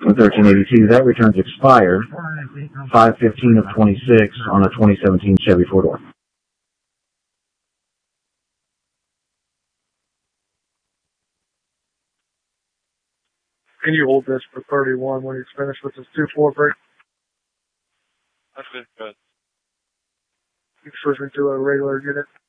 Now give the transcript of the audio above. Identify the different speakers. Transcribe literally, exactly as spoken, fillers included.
Speaker 1: thirteen eighty-two, that return's expired, five fifteen of twenty-six on a twenty seventeen Chevy four-door.
Speaker 2: Can you hold this for thirty-one when he's finished with his two four break?
Speaker 3: That's good. Good.
Speaker 2: You switch me to a regular unit.